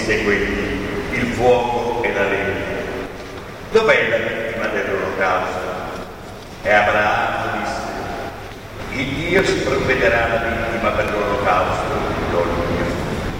disse quindi, il fuoco e la legge. Dov'è la vittima dell'olocausto? E Abramo disse, il Dio si provvederà alla vittima per l'olocausto,